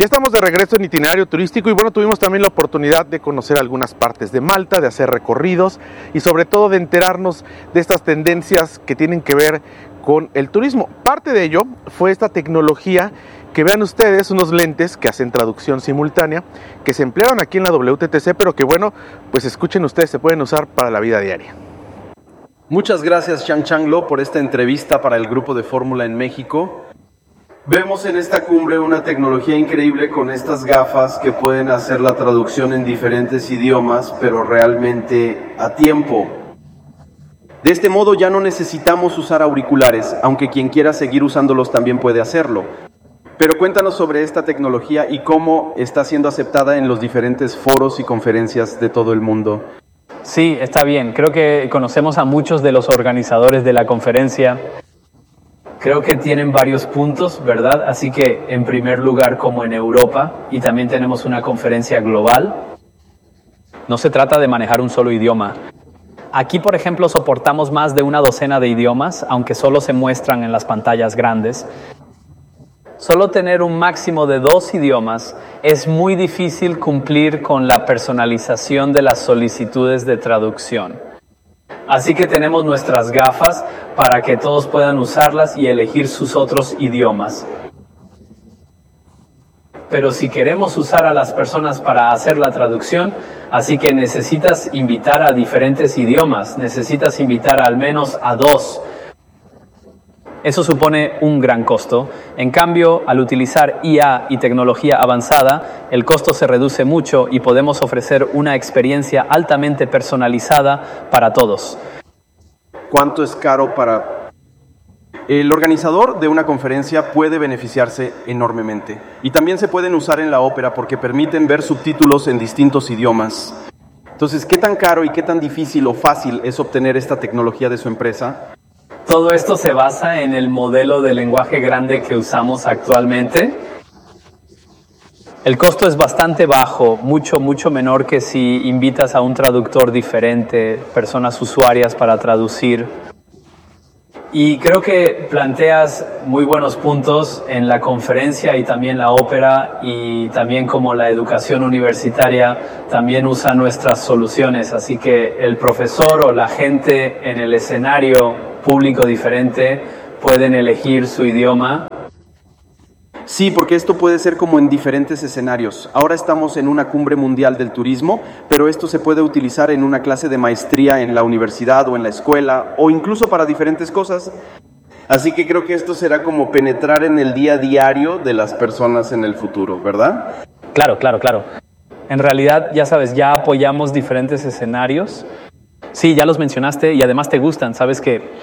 Ya estamos de regreso en Itinerario Turístico y bueno, tuvimos también la oportunidad de conocer algunas partes de Malta, de hacer recorridos y sobre todo de enterarnos de estas tendencias que tienen que ver con el turismo. Parte de ello fue esta tecnología que vean ustedes, unos lentes que hacen traducción simultánea, que se emplearon aquí en la WTTC, pero que bueno, pues escuchen ustedes, se pueden usar para la vida diaria. Muchas gracias Chang Lo por esta entrevista para el grupo de Fórmula en México. Vemos en esta cumbre una tecnología increíble con estas gafas que pueden hacer la traducción en diferentes idiomas, pero realmente a tiempo. De este modo ya no necesitamos usar auriculares, aunque quien quiera seguir usándolos también puede hacerlo. Pero cuéntanos sobre esta tecnología y cómo está siendo aceptada en los diferentes foros y conferencias de todo el mundo. Sí, está bien. Creo que conocemos a muchos de los organizadores de la conferencia. Creo que tienen varios puntos, ¿verdad? Así que, en primer lugar, como en Europa, y también tenemos una conferencia global, no se trata de manejar un solo idioma. Aquí, por ejemplo, soportamos más de una docena de idiomas, aunque solo se muestran en las pantallas grandes. Solo tener un máximo de 2 idiomas es muy difícil cumplir con la personalización de las solicitudes de traducción. Así que tenemos nuestras gafas para que todos puedan usarlas y elegir sus otros idiomas. Pero si queremos usar a las personas para hacer la traducción, así que necesitas invitar a diferentes idiomas, necesitas invitar al menos a 2. Eso supone un gran costo. En cambio, al utilizar IA y tecnología avanzada, el costo se reduce mucho y podemos ofrecer una experiencia altamente personalizada para todos. ¿Cuánto es caro para...? El organizador de una conferencia puede beneficiarse enormemente. Y también se pueden usar en la ópera porque permiten ver subtítulos en distintos idiomas. Entonces, ¿qué tan caro y qué tan difícil o fácil es obtener esta tecnología de su empresa? Todo esto se basa en el modelo de lenguaje grande que usamos actualmente. El costo es bastante bajo, mucho menor que si invitas a un traductor diferente, personas usuarias para traducir. Y creo que planteas muy buenos puntos en la conferencia y también la ópera, y también como la educación universitaria también usa nuestras soluciones. Así que el profesor o la gente en el escenario público diferente pueden elegir su idioma. Sí, porque esto puede ser como en diferentes escenarios. Ahora estamos en una cumbre mundial del turismo, pero esto se puede utilizar en una clase de maestría en la universidad o en la escuela, o incluso para diferentes cosas. Así que creo que esto será como penetrar en el día a diario de las personas en el futuro, ¿verdad? Claro. En realidad, ya sabes, ya apoyamos diferentes escenarios. Sí, ya los mencionaste y además te gustan. Sabes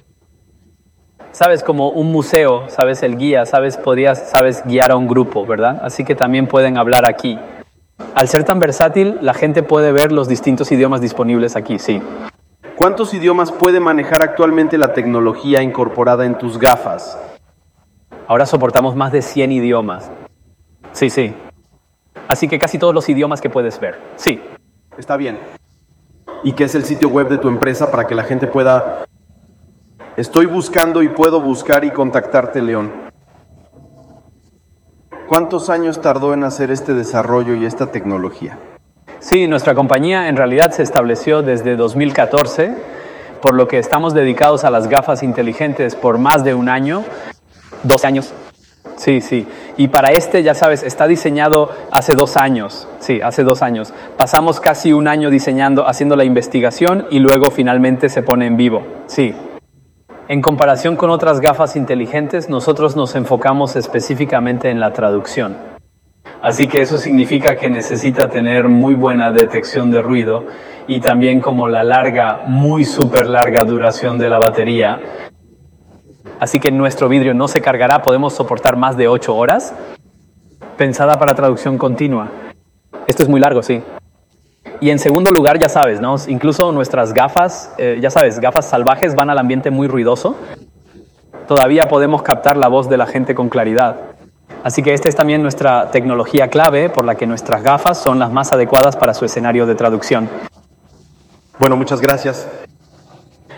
como un museo, sabes el guía, sabes guiar a un grupo, ¿verdad? Así que también pueden hablar aquí. Al ser tan versátil, la gente puede ver los distintos idiomas disponibles aquí, sí. ¿Cuántos idiomas puede manejar actualmente la tecnología incorporada en tus gafas? Ahora soportamos más de 100 idiomas. Sí. Así que casi todos los idiomas que puedes ver, sí. Está bien. ¿Y qué es el sitio web de tu empresa para que la gente pueda... Estoy buscando y puedo buscar y contactarte, León. ¿Cuántos años tardó en hacer este desarrollo y esta tecnología? Sí, nuestra compañía en realidad se estableció desde 2014, por lo que estamos dedicados a las gafas inteligentes por más de 1 año, 2 años. Sí. Y para ya sabes, está diseñado hace 2 años. Sí, hace 2 años. Pasamos casi 1 año diseñando, haciendo la investigación y luego finalmente se pone en vivo. Sí. En comparación con otras gafas inteligentes, nosotros nos enfocamos específicamente en la traducción. Así que eso significa que necesita tener muy buena detección de ruido y también como la súper larga duración de la batería. Así que nuestro vidrio no se cargará, podemos soportar más de 8 horas. Pensada para traducción continua. Esto es muy largo, sí. Y en segundo lugar, ya sabes, ¿no? Incluso nuestras gafas, gafas salvajes van al ambiente muy ruidoso. Todavía podemos captar la voz de la gente con claridad. Así que esta es también nuestra tecnología clave por la que nuestras gafas son las más adecuadas para su escenario de traducción. Bueno, muchas gracias.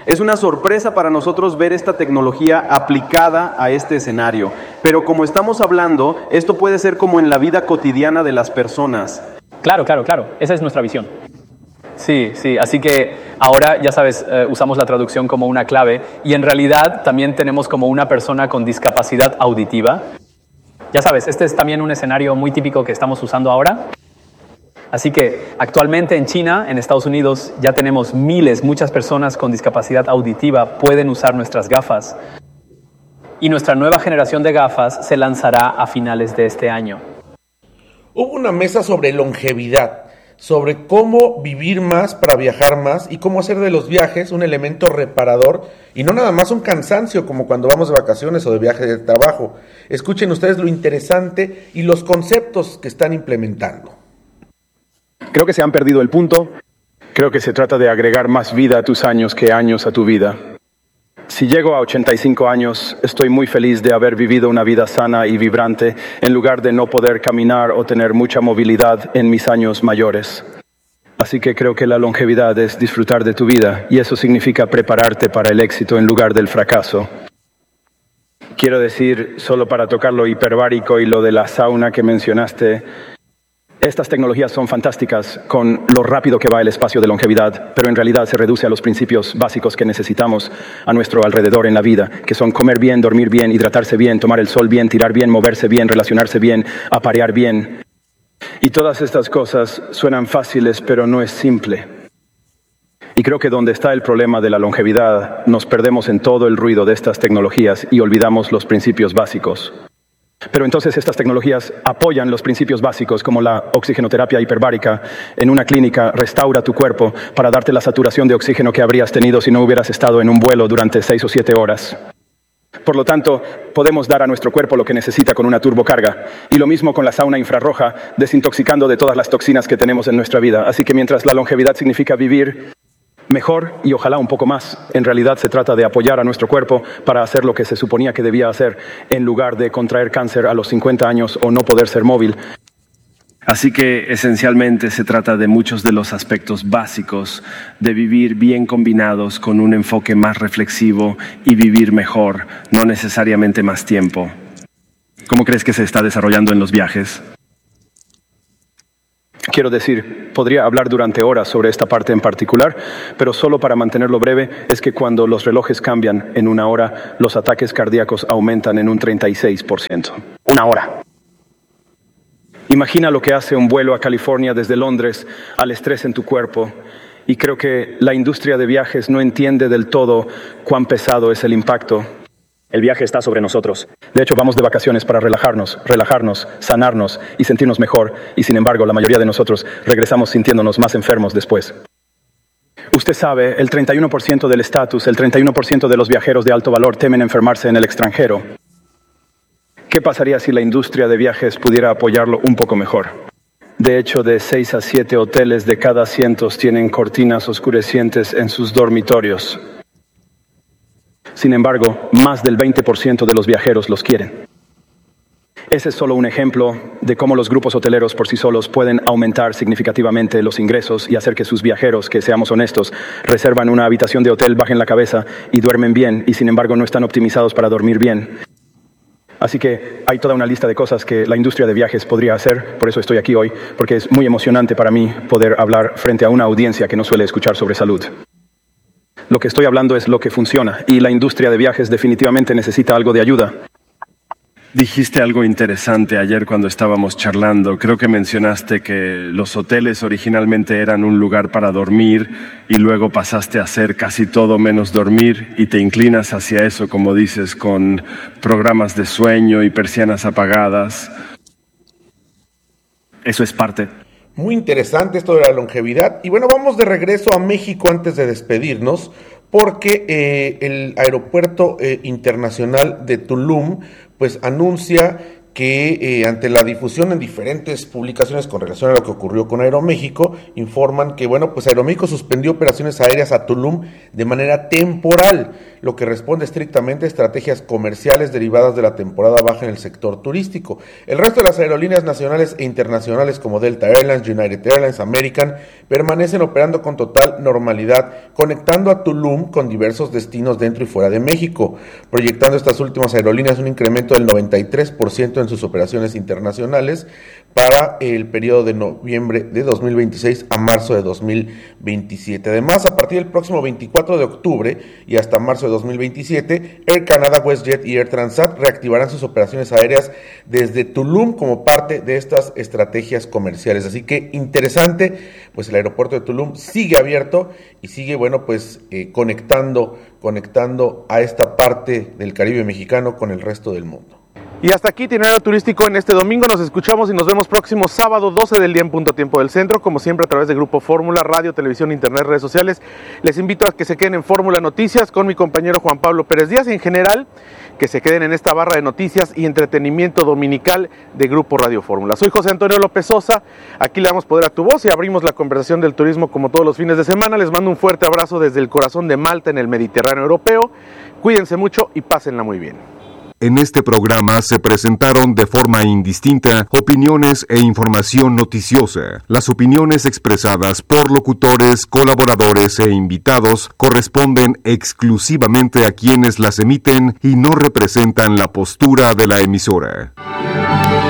Es una sorpresa para nosotros ver esta tecnología aplicada a este escenario. Pero como estamos hablando, esto puede ser como en la vida cotidiana de las personas. Claro. Esa es nuestra visión. Sí. Así que ahora, ya sabes, usamos la traducción como una clave y en realidad también tenemos como una persona con discapacidad auditiva. Ya sabes, este es también un escenario muy típico que estamos usando ahora. Así que actualmente en China, en Estados Unidos, ya tenemos muchas personas con discapacidad auditiva pueden usar nuestras gafas. Y nuestra nueva generación de gafas se lanzará a finales de este año. Hubo una mesa sobre longevidad, sobre cómo vivir más para viajar más y cómo hacer de los viajes un elemento reparador y no nada más un cansancio como cuando vamos de vacaciones o de viaje de trabajo. Escuchen ustedes lo interesante y los conceptos que están implementando. Creo que se han perdido el punto. Creo que se trata de agregar más vida a tus años que años a tu vida. Si llego a 85 años, estoy muy feliz de haber vivido una vida sana y vibrante en lugar de no poder caminar o tener mucha movilidad en mis años mayores. Así que creo que la longevidad es disfrutar de tu vida y eso significa prepararte para el éxito en lugar del fracaso. Quiero decir, solo para tocar lo hiperbárico y lo de la sauna que mencionaste, estas tecnologías son fantásticas con lo rápido que va el espacio de longevidad, pero en realidad se reduce a los principios básicos que necesitamos a nuestro alrededor en la vida, que son comer bien, dormir bien, hidratarse bien, tomar el sol bien, tirar bien, moverse bien, relacionarse bien, aparear bien. Y todas estas cosas suenan fáciles, pero no es simple. Y creo que donde está el problema de la longevidad, nos perdemos en todo el ruido de estas tecnologías y olvidamos los principios básicos. Pero entonces estas tecnologías apoyan los principios básicos como la oxigenoterapia hiperbárica. En una clínica restaura tu cuerpo para darte la saturación de oxígeno que habrías tenido si no hubieras estado en un vuelo durante 6 o 7 horas. Por lo tanto, podemos dar a nuestro cuerpo lo que necesita con una turbocarga. Y lo mismo con la sauna infrarroja, desintoxicando de todas las toxinas que tenemos en nuestra vida. Así que mientras la longevidad significa vivir mejor y ojalá un poco más, en realidad se trata de apoyar a nuestro cuerpo para hacer lo que se suponía que debía hacer en lugar de contraer cáncer a los 50 años o no poder ser móvil. Así que esencialmente se trata de muchos de los aspectos básicos de vivir bien combinados con un enfoque más reflexivo y vivir mejor, no necesariamente más tiempo. ¿Cómo crees que se está desarrollando en los viajes? Quiero decir, podría hablar durante horas sobre esta parte en particular, pero solo para mantenerlo breve, es que cuando los relojes cambian en una hora, los ataques cardíacos aumentan en un 36%. Una hora. Imagina lo que hace un vuelo a California desde Londres al estrés en tu cuerpo, y creo que la industria de viajes no entiende del todo cuán pesado es el impacto. El viaje está sobre nosotros. De hecho, vamos de vacaciones para relajarnos, sanarnos y sentirnos mejor. Y sin embargo, la mayoría de nosotros regresamos sintiéndonos más enfermos después. Usted sabe, el 31% del estatus, el 31% de los viajeros de alto valor temen enfermarse en el extranjero. ¿Qué pasaría si la industria de viajes pudiera apoyarlo un poco mejor? De hecho, de 6 a 7 hoteles de cada 100 tienen cortinas oscurecientes en sus dormitorios. Sin embargo, más del 20% de los viajeros los quieren. Ese es solo un ejemplo de cómo los grupos hoteleros por sí solos pueden aumentar significativamente los ingresos y hacer que sus viajeros, que seamos honestos, reservan una habitación de hotel, bajen la cabeza y duermen bien, y sin embargo no están optimizados para dormir bien. Así que hay toda una lista de cosas que la industria de viajes podría hacer, por eso estoy aquí hoy, porque es muy emocionante para mí poder hablar frente a una audiencia que no suele escuchar sobre salud. Lo que estoy hablando es lo que funciona, y la industria de viajes definitivamente necesita algo de ayuda. Dijiste algo interesante ayer cuando estábamos charlando. Creo que mencionaste que los hoteles originalmente eran un lugar para dormir y luego pasaste a hacer casi todo menos dormir y te inclinas hacia eso, como dices, con programas de sueño y persianas apagadas. Eso es parte. Muy interesante esto de la longevidad. Y bueno, vamos de regreso a México antes de despedirnos, porque el aeropuerto internacional de Tulum pues anuncia que ante la difusión en diferentes publicaciones con relación a lo que ocurrió con Aeroméxico, informan que bueno, pues Aeroméxico suspendió operaciones aéreas a Tulum de manera temporal, lo que responde estrictamente a estrategias comerciales derivadas de la temporada baja en el sector turístico. El resto de las aerolíneas nacionales e internacionales como Delta Airlines, United Airlines, American permanecen operando con total total normalidad, conectando a Tulum con diversos destinos dentro y fuera de México, proyectando estas últimas aerolíneas un incremento del 93% en sus operaciones internacionales para el periodo de noviembre de 2026 a marzo de 2027. Además, a partir del próximo 24 de octubre y hasta marzo de 2027, Air Canada, WestJet y Air Transat reactivarán sus operaciones aéreas desde Tulum como parte de estas estrategias comerciales. Así que interesante, pues el aeropuerto de Tulum sigue abierto y sigue, conectando a esta parte del Caribe mexicano con el resto del mundo. Y hasta aquí Itinerario Turístico en este domingo. Nos escuchamos y nos vemos próximo sábado 12 del día en punto tiempo del centro, como siempre a través de Grupo Fórmula, radio, televisión, internet, redes sociales. Les invito a que se queden en Fórmula Noticias con mi compañero Juan Pablo Pérez Díaz y en general que se queden en esta barra de noticias y entretenimiento dominical de Grupo Radio Fórmula. Soy José Antonio López Sosa, aquí le damos poder a tu voz y abrimos la conversación del turismo como todos los fines de semana. Les mando un fuerte abrazo desde el corazón de Malta en el Mediterráneo europeo. Cuídense mucho y pásenla muy bien. En este programa se presentaron de forma indistinta opiniones e información noticiosa. Las opiniones expresadas por locutores, colaboradores e invitados corresponden exclusivamente a quienes las emiten y no representan la postura de la emisora.